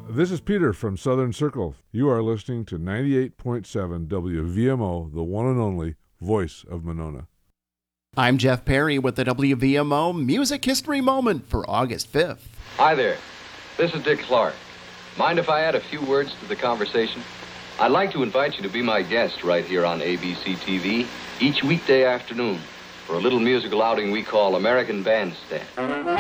This is Peter from Southern Circle. You are listening to 98.7 WVMO, the one and only voice of Monona. I'm Jeff Perry with the WVMO Music History Moment for August 5th. Hi there. This is Dick Clark. Mind if I add a few words to the conversation? I'd like to invite you to be my guest right here on ABC TV each weekday afternoon for a little musical outing we call American Bandstand.